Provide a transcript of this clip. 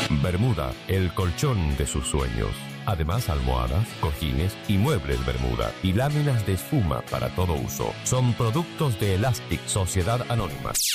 Bermuda, el colchón de sus sueños. Además, almohadas, cojines y muebles Bermuda y láminas de espuma para todo uso. Son productos de Elastic Sociedad Anónima.